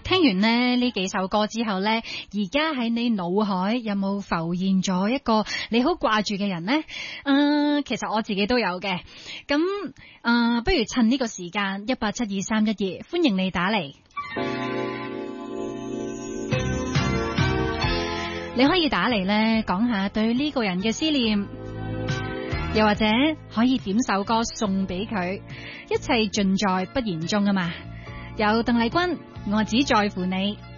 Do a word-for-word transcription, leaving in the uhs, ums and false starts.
聽完呢呢幾首歌之後呢，而家喺你腦海有冇浮現咗一個你好掛住嘅人呢？嗯，其實我自己都有嘅。咁啊，不如趁呢個時間一八七二三一二，歡迎你打嚟。你可以打嚟呢，講下對呢個人嘅思念，又或者可以點首歌送俾佢，一切盡在不言中啊嘛。有鄧麗君，我只在乎你。